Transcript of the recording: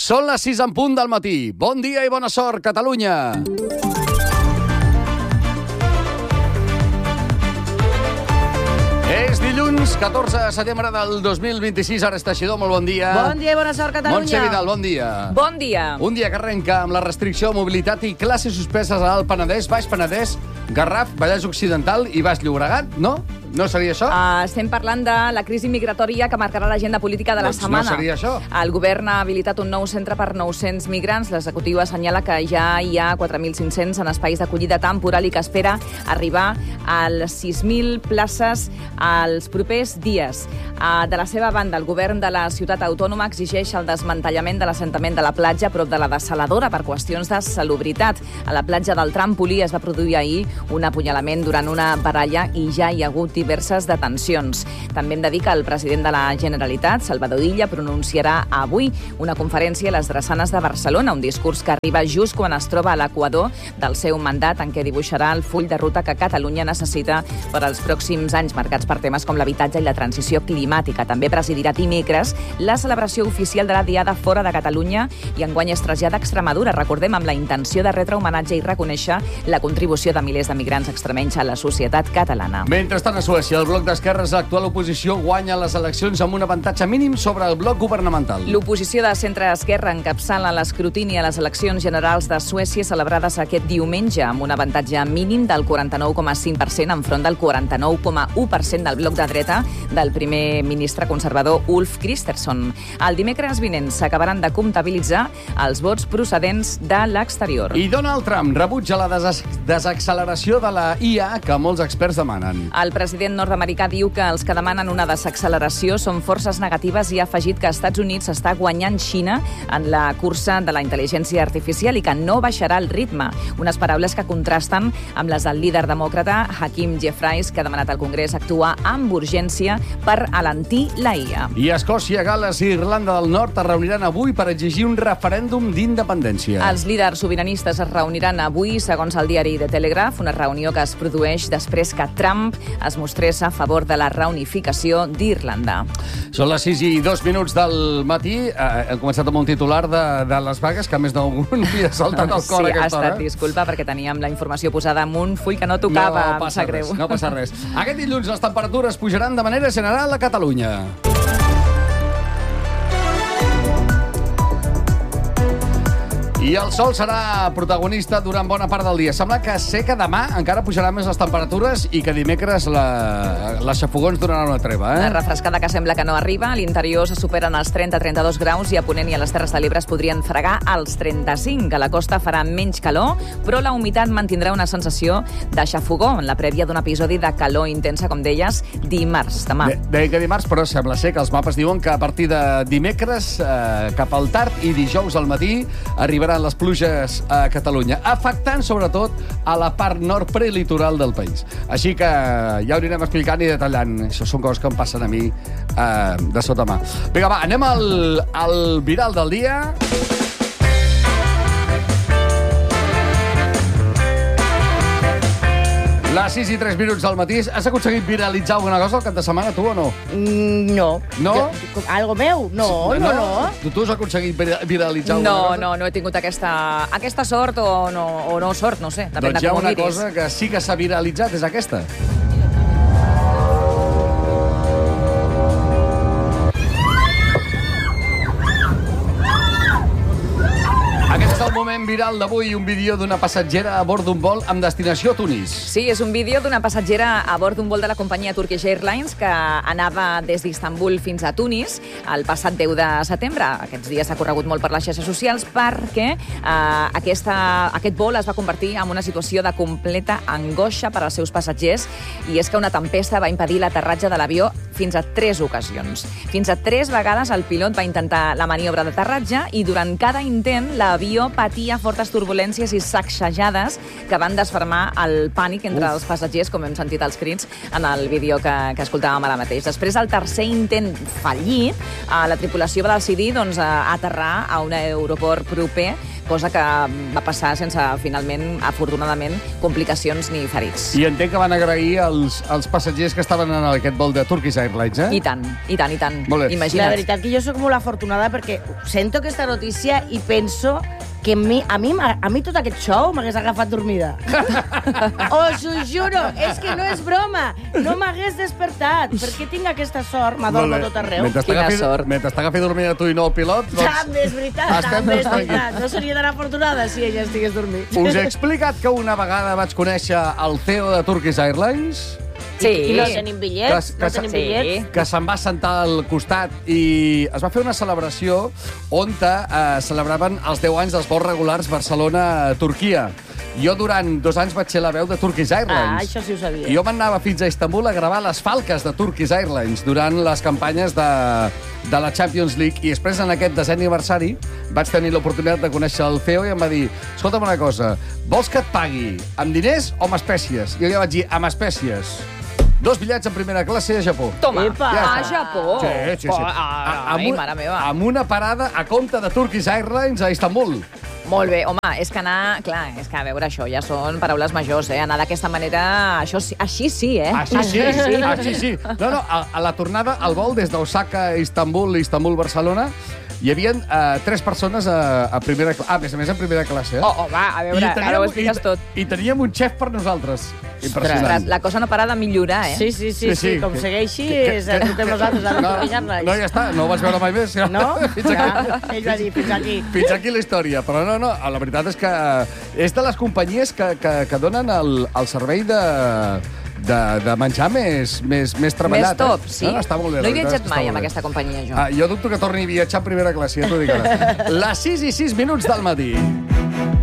Són les 6 en punt del matí. Bon dia i bona sort, Catalunya! És dilluns, 14 de setembre del 2026. Ara és Teixidor, molt bon dia. Bon dia i bona sort, Catalunya. Montse Vidal, bon dia. Bon dia. Un dia que arrenca amb la restricció de mobilitat i classes suspeses al Penedès, Baix Penedès, Garraf, Vallès Occidental i Baix Llobregat, no? No seria això? Estem parlant de la crisi migratòria que marcarà l'agenda política de la setmana. No seria això? El govern ha habilitat un nou centre per 900 migrants. L'executiu assenyala que ja hi ha 4.500 en espais d'acollida temporal i que espera arribar a les 6.000 places als propers dies. De la seva banda, el govern de la ciutat autònoma exigeix el desmantellament de l'assentament de la platja prop de la dessaladora per qüestions de salubritat. A la platja del Trampolí es va produir ahir un apunyalament durant una baralla i ja hi ha hagut diverses detencions. També hem de dir que el president de la Generalitat, Salvador Illa, pronunciarà avui una conferència a les Drassanes de Barcelona, un discurs que arriba just quan es troba a l'equador del seu mandat, en què dibuixarà el full de ruta que Catalunya necessita per als pròxims anys, marcats per temes com l'habitatge i la transició climàtica. També presidirà dimecres la celebració oficial de la Diada fora de Catalunya i enguany es trasllada a Extremadura, recordem, amb la intenció de retre homenatge i reconèixer la contribució de milers de migrants extremenys a la societat catalana. Mentrestant, a Suècia, el bloc d'esquerres, l'actual oposició, guanya les eleccions amb un avantatge mínim sobre el bloc governamental. L'oposició de centre-esquerra encapçala l'escrutini a les eleccions generals de Suècia celebrades aquest diumenge amb un avantatge mínim del 49,5% enfront del 49,1% del bloc de dreta del primer ministre conservador Ulf Kristersson. El dimecres vinent s'acabaran de comptabilitzar els vots procedents de l'exterior. I Donald Trump rebutja la desacceleració de la IA que molts experts demanen. El president nord-americà diu que els que demanen una desacceleració són forces negatives i ha afegit que Estats Units està guanyant Xina en la cursa de la intel·ligència artificial i que no baixarà el ritme. Unes paraules que contrasten amb les del líder demòcrata Hakeem Jeffries, que ha demanat al Congrés actuar amb urgència per alentir la IA. I Escòcia, Gal·les i Irlanda del Nord es reuniran avui per exigir un referèndum d'independència. Els líders sobiranistes es reuniran avui, segons el diari The Telegraph, una reunió que es produeix després que Trump es mostrés a favor de la reunificació d'Irlanda. Són les 6 i 2 minuts del matí. Hem començat amb un titular de les vagues, que a més d'algun havia saltat al cor sí, aquesta hora. Sí, ha estat disculpa, perquè teníem la informació posada en un full que no tocava. No passa res, no passa res. Aquest dilluns les temperatures pujaran de manera general a Catalunya. I el sol serà protagonista durant bona part del dia. Sembla que sé que demà encara pujaran més les temperatures i que dimecres les xafogons donaran una treva. Una refrescada que sembla que no arriba. A l'interior se superen els 30-32 graus i a Ponent i a les Terres de l'Ebre es podrien fregar als 35. A la costa farà menys calor, però la humitat mantindrà una sensació de xafogó en la prèvia d'un episodi de calor intensa, com deies, dimarts, demà. Deia que dimarts, però sembla ser que els mapes diuen que a partir de dimecres cap al tard i dijous al matí arribarà les pluges a Catalunya, afectant sobretot a la part nord prelitoral del país. Així que ja ho anirem explicant i detallant. Això són coses que em passen a mi de sota mà. Vinga, va, anem al viral del dia. Les 6 i 3 minuts del matí. Has aconseguit viralitzar alguna cosa al cap de setmana, tu, o no? No. No? Algo meu? No. Tu has aconseguit viralitzar alguna cosa? No he tingut aquesta sort o no sort, no sé. Depèn Doncs de hi ha com ho una miris. cosa que sí que s'ha viralitzat, és aquesta. Aquest és el moment viral d'avui, un vídeo d'una passatgera a bord d'un vol amb destinació a Tunis. Sí, és un vídeo d'una passatgera a bord d'un vol de la companyia Turkish Airlines que anava des d'Istanbul fins a Tunis el passat 10 de setembre. Aquests dies s'ha corregut molt per les xarxes socials perquè aquest vol es va convertir en una situació de completa angoixa per als seus passatgers, i és que una tempesta va impedir l'aterratge de l'avió fins a 3 ocasions. Fins a 3 vegades el pilot va intentar la maniobra d'aterratge i durant cada intent l'avió patia fortes turbulències i sacsejades que van desfermar el pànic entre els passatgers, com hem sentit els crits en el vídeo que escoltàvem ara mateix. Després del tercer intent fallit, la tripulació va decidir aterrar a un aeroport proper cosa que va passar sense, finalment, afortunadament, complicacions ni ferits. I entenc que van agrair els passatgers que estaven en aquest vol de Turkish Airlines, eh? I tant, i tant, i tant. Molt bé. Imagina't. La veritat que jo sóc molt afortunada perquè sento aquesta notícia i penso que a mi tot aquest show m'hagués agafat dormida. Us ho juro, és que no és broma. No m'hagués despertat. Perquè tinc aquesta sort, m'adormo tot arreu. Quina sort. Mentre t'agafi dormint a tu i no el pilot, doncs... També és veritat, també és veritat. No seria tan afortunada si ella estigués dormint. Us he explicat que una vegada vaig conèixer el CEO de Turkish Airlines... Sí. I no tenim bitllets, que se'n va sentar al costat i es va fer una celebració on celebraven els 10 anys dels vols regulars Barcelona-Turquia. Jo durant 2 anys vaig ser la veu de Turkish Airlines. Això sí ho sabia. I jo m'anava fins a Istanbul a gravar les falques de Turkish Airlines durant les campanyes de la Champions League. I després, en aquest 10è aniversari, vaig tenir l'oportunitat de conèixer el CEO i em va dir: escolta'm una cosa, vols que et pagui amb diners o amb espècies? I jo li vaig dir: amb espècies. 2 bitllets en primera classe a Japó. Toma, Epa. a Japó. Sí. Ai, mare meva. Amb una parada a compte de Turkish Airlines a Istanbul. Molt bé, home, és que anar... Clar, és que a veure, això ja són paraules majors, eh? Anar d'aquesta manera, això sí, així sí, eh? Així sí. No, a la tornada, al vol des d'Osaka a Istanbul, Istanbul-Barcelona, hi havia 3 persones a primera classe. A més en primera classe, eh? Oh, va, a veure, ara ho expliques tot. I teníem un xef per nosaltres. Impressionant. Ostres, la cosa no para de millorar, eh? Sí. Com segueixi, truquem nosaltres a Turkish-Airlines. No, ja està, no ho vaig veure mai més. No? Ell va dir, fins aquí. Fins aquí la història. Però no, la veritat és que és de les companyies que donen el servei de menjar més treballat. Més top, sí. No, està molt bé. No he viatjat mai amb aquesta companyia, jo. Jo dubto que torni a viatjar en primera classe, ja t'ho dic ara. Les 6:06 del matí.